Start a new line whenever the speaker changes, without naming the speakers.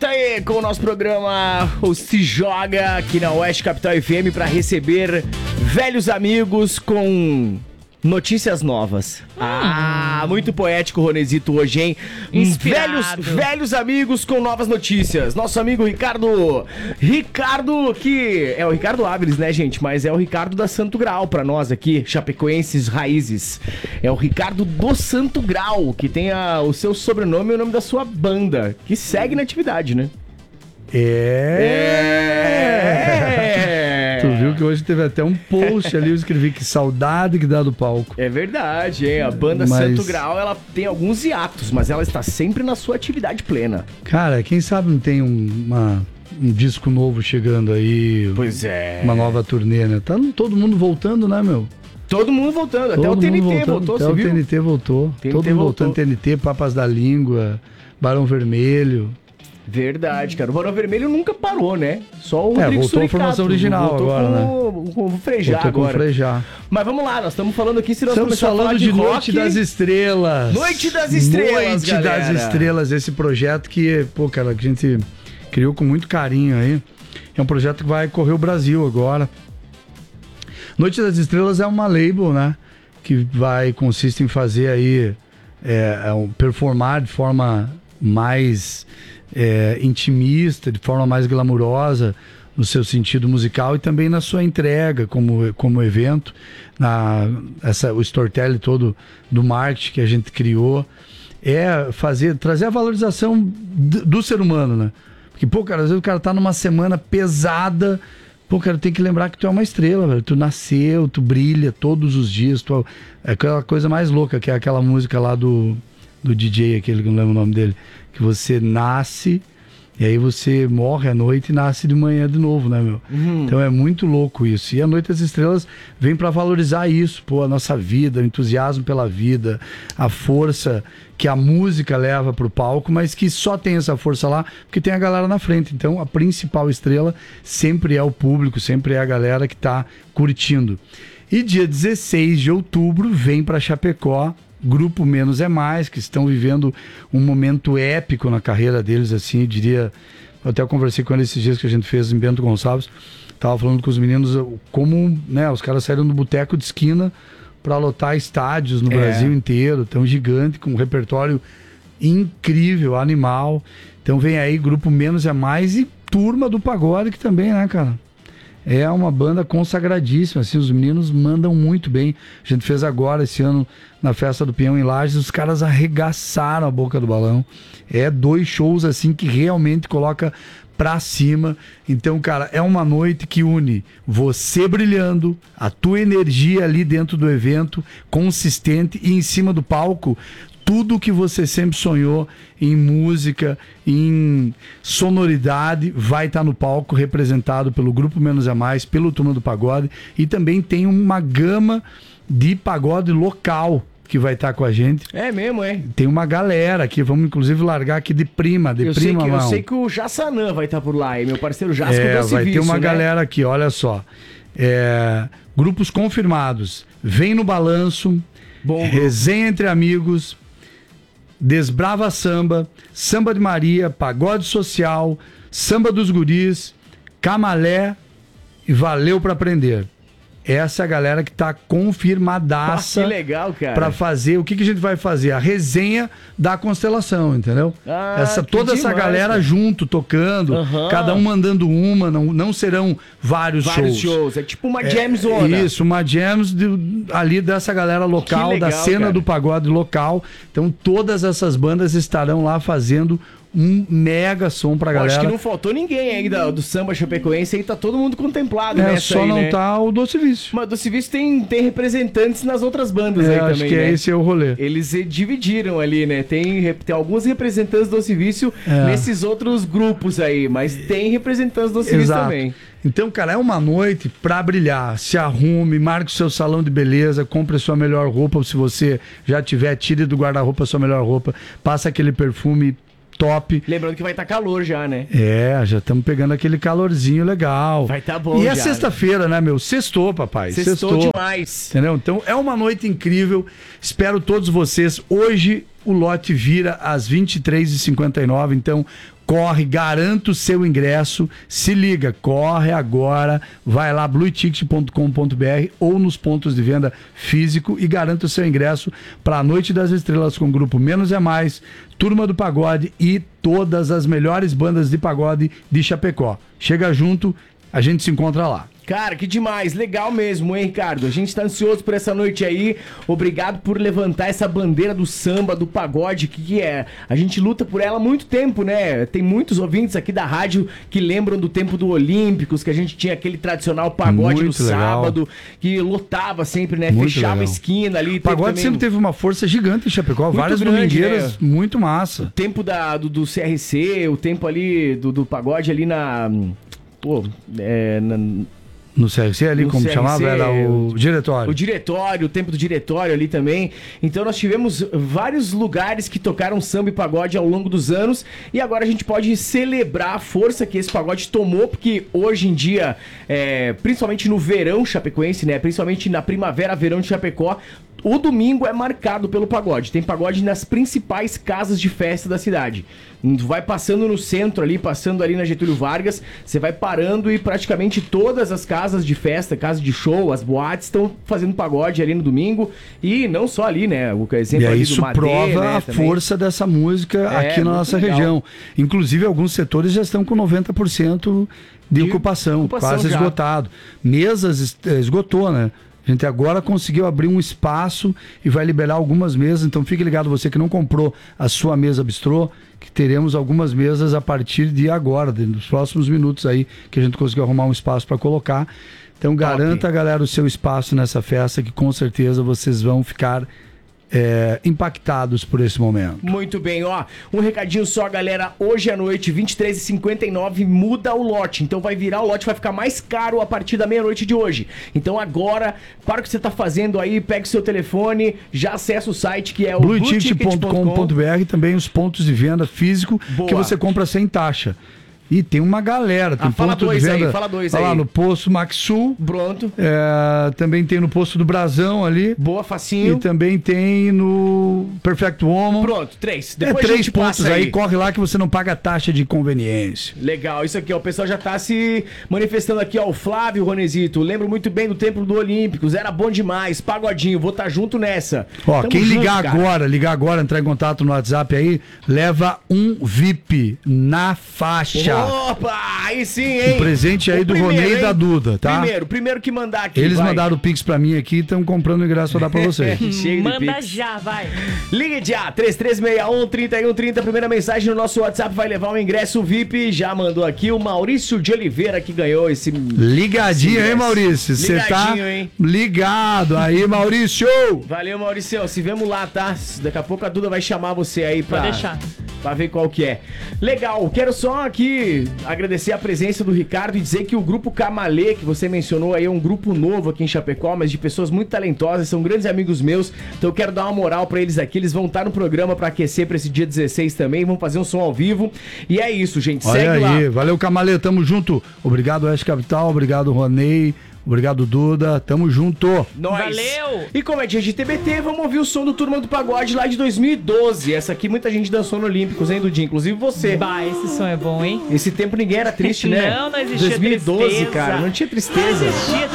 volta aí com o nosso programa O Se Joga aqui na Oeste Capital FM para receber velhos amigos com notícias novas. Muito poético o Ronezito hoje, hein? Velhos amigos com novas notícias. Nosso amigo Ricardo, que é o Ricardo Áviles, né, gente? Mas é o Ricardo da Santo Grau pra nós aqui, chapecoenses raízes. É o Ricardo do Santo Grau, que tem o seu sobrenome e o nome da sua banda, que segue na atividade, né?
Tu viu que hoje teve até um post ali, eu escrevi que saudade que dá do palco.
É verdade, hein? A banda Santo Grau, ela tem alguns hiatos, mas ela está sempre na sua atividade plena.
Cara, quem sabe não tem um disco novo chegando aí.
Pois é.
Uma nova turnê, né? Tá todo mundo voltando, né, meu?
Todo mundo voltando, até o TNT voltou,
até o TNT voltou. Todo mundo voltando, TNT, Papas da Língua, Barão Vermelho.
Verdade, cara. O Barão Vermelho nunca parou, né? Só o Rodrigo
voltou
Suricato,
a formação original agora, né?
Com o Frejá agora.
Com o Frejá.
Mas vamos lá, nós estamos falando aqui, se nós
estamos
começar a falar de rock...
Noite das Estrelas.
Noite das Estrelas,
Noite das Estrelas, esse projeto que, cara, que a gente criou com muito carinho aí. É um projeto que vai correr o Brasil agora. Noite das Estrelas é uma label, né? Que consiste em fazer aí, performar de forma mais... intimista, de forma mais glamurosa no seu sentido musical e também na sua entrega como evento, o storytelling todo do marketing que a gente criou, trazer a valorização do ser humano, né? Porque, cara, às vezes o cara tá numa semana pesada, cara, tem que lembrar que tu é uma estrela, velho. Tu nasceu, tu brilha todos os dias, é aquela coisa mais louca, que é aquela música lá do DJ, aquele que eu não lembro o nome dele, que você nasce e aí você morre à noite e nasce de manhã de novo, né, meu? Então é muito louco isso. E a Noite das Estrelas vem para valorizar isso, a nossa vida, o entusiasmo pela vida, a força que a música leva pro palco, mas que só tem essa força lá porque tem a galera na frente. Então a principal estrela sempre é o público, sempre é a galera que tá curtindo. E dia 16 de outubro vem para Chapecó Grupo Menos é Mais, que estão vivendo um momento épico na carreira deles, assim, eu diria. Eu até conversei com eles esses dias que a gente fez em Bento Gonçalves, tava falando com os meninos como, né, os caras saíram do boteco de esquina para lotar estádios no Brasil inteiro, tão gigante, com um repertório incrível, animal. Então vem aí Grupo Menos é Mais e Turma do Pagode, que também, né, cara? É uma banda consagradíssima, assim, os meninos mandam muito bem. A gente fez agora, esse ano, na Festa do Peão em Lages, os caras arregaçaram a boca do balão. 2 shows, assim, que realmente coloca pra cima. Então, cara, é uma noite que une você brilhando, a tua energia ali dentro do evento, consistente, e em cima do palco, tudo que você sempre sonhou em música, em sonoridade, vai estar no palco representado pelo Grupo Menos é Mais, pelo Turma do Pagode, e também tem uma gama de pagode local que vai estar com a gente.
É mesmo, é?
Tem uma galera aqui, vamos inclusive largar aqui de prima,
eu sei que o Jassanã vai estar por lá, e meu parceiro Jasco
vai ter uma galera aqui, olha só. Grupos confirmados. Vem no Balanço, Resenha Entre Amigos, Desbrava Samba, Samba de Maria, Pagode Social, Samba dos Guris, Camalé e Valeu Pra Aprender. Essa é a galera que tá confirmadaça.
Que legal, cara.
Pra fazer. O que a gente vai fazer? A resenha da constelação, entendeu? Toda essa galera, cara, junto, tocando, cada um mandando uma, não serão vários shows.
É tipo uma jam zona.
Isso, uma jam ali dessa galera local, legal, da cena, cara, do pagode local. Então todas essas bandas estarão lá fazendo um mega som pra galera.
Acho que não faltou ninguém aí do samba chapecoense, aí tá todo mundo contemplado nessa
só
aí,
não,
né?
Tá o Doce Vício.
Mas o Doce Vício tem representantes nas outras bandas aí também,
acho que
né?
Esse é o rolê.
Eles dividiram ali, né? Tem alguns representantes do Doce Vício nesses outros grupos aí, mas tem representantes do Doce Vício também.
Então, cara, é uma noite pra brilhar. Se arrume, marque o seu salão de beleza, compre a sua melhor roupa, se você já tiver, tire do guarda-roupa a sua melhor roupa, passa aquele perfume top.
Lembrando que vai estar calor já, né?
Já estamos pegando aquele calorzinho legal.
Vai estar bom.
E é sexta-feira, né, meu? Sextou, papai.
Sextou demais.
Entendeu? Então é uma noite incrível. Espero todos vocês. Hoje o lote vira às 23h59, então corre, garanta o seu ingresso, se liga, corre agora, vai lá blueticket.com.br ou nos pontos de venda físico e garanta o seu ingresso para a Noite das Estrelas com o grupo Menos é Mais, Turma do Pagode e todas as melhores bandas de pagode de Chapecó. Chega junto, a gente se encontra lá.
Cara, que demais, legal mesmo, hein, Ricardo? A gente tá ansioso por essa noite aí. Obrigado por levantar essa bandeira do samba, do pagode, que é. A gente luta por ela há muito tempo, né? Tem muitos ouvintes aqui da rádio que lembram do tempo do Olímpicos, que a gente tinha aquele tradicional pagode no sábado, que lotava sempre, né?
Muito
fechava
legal.
a esquina ali.
O pagode sempre teve uma força gigante em Chapecó,
Muito
várias
grande,
domingueiras, muito massa.
O tempo do CRC, o tempo ali do pagode ali na. Pô,
No CRC ali,
No
como
CRC,
chamava, era o diretório.
O diretório, o tempo do diretório ali também. Então nós tivemos vários lugares que tocaram samba e pagode ao longo dos anos. E agora a gente pode celebrar a força que esse pagode tomou, porque hoje em dia, principalmente no verão chapecoense, né? Principalmente na primavera, verão de Chapecó, o domingo é marcado pelo pagode. Tem pagode nas principais casas de festa da cidade. Vai passando no centro ali, passando ali na Getúlio Vargas, você vai parando e praticamente todas as casas de festa, casas de show, as boates estão fazendo pagode ali no domingo. E não só ali, né? O exemplo
E aí
ali
isso
do Madê,
prova
né,
a
também.
força dessa música aqui na
muito
nossa
legal.
região. Inclusive, alguns setores já estão com 90% de ocupação, quase
já.
esgotado. Mesas esgotou, né? A gente agora conseguiu abrir um espaço e vai liberar algumas mesas, então fique ligado, você que não comprou a sua mesa bistrô, que teremos algumas mesas a partir de agora, nos próximos minutos aí, que a gente conseguiu arrumar um espaço para colocar. Então garanta, galera, o seu espaço nessa festa, que com certeza vocês vão ficar impactados por esse momento.
Muito bem, ó, um recadinho só, galera, hoje à noite, 23h59, muda o lote, então vai virar o lote, vai ficar mais caro a partir da meia-noite de hoje. Então agora, para o que você tá fazendo aí, pega o seu telefone, já acessa o site que é o
blueticket.com.br, também os pontos de venda físico.
Boa.
Que você compra sem taxa. E tem uma galera, tem
fala
ponto
dois
de venda.
aí, fala dois
tá
aí.
lá no posto Maxsul.
Pronto.
Também tem no posto do Brasão ali.
Boa, facinho.
E também tem no Perfect Woman.
Pronto, 3. Depois a
3
gente
pontos
passa
aí, corre lá que você não paga taxa de conveniência.
Legal, isso aqui, ó, o pessoal já tá se manifestando aqui, ó, o Flávio Ronezito, lembro muito bem do tempo do Olímpicos, era bom demais, pagodinho, vou estar junto nessa.
Ó,
Tamo
quem
junto,
ligar
cara.
agora, entrar em contato no WhatsApp aí, leva um VIP na faixa.
Opa, aí sim, hein?
Um presente aí
O
do
primeiro,
Ronei e
hein?
da Duda, tá?
Primeiro que mandar aqui,
Eles
vai.
mandaram o Pix pra mim aqui e estão comprando o ingresso pra dar pra vocês.
Cheio de
Manda
pix.
já, vai.
Ligue já, 3361-3130, primeira mensagem no nosso WhatsApp vai levar um ingresso VIP, já mandou aqui o Maurício de Oliveira que ganhou esse...
Ligadinho,
esse
hein,
ingresso.
Maurício? Você tá
Ligadinho, hein?
ligado aí, Maurício!
Valeu, Maurício, se vemos lá, tá? Daqui a pouco a Duda vai chamar você aí pra...
Pode deixar.
Pra ver qual que é. Legal, quero só aqui agradecer a presença do Ricardo e dizer que o Grupo Camalê, que você mencionou aí, é um grupo novo aqui em Chapecó, mas de pessoas muito talentosas, são grandes amigos meus, então eu quero dar uma moral pra eles aqui, eles vão estar no programa pra aquecer pra esse dia 16 também, vão fazer um som ao vivo, e é isso, gente,
Olha
segue
aí,
lá.
valeu, Camalê, tamo junto. Obrigado, Oeste Capital, obrigado, Ronei, obrigado, Duda, tamo junto.
Nós.
Valeu!
E como é dia de TBT, vamos ouvir o som do Turma do Pagode lá de 2012, essa aqui muita gente dançou no Olímpicos, hein, Dudinho, inclusive você.
Bah, esse som é bom, hein?
Esse tempo ninguém era triste, né?
Não existia
2012,
tristeza.
cara, não tinha tristeza.
Não existia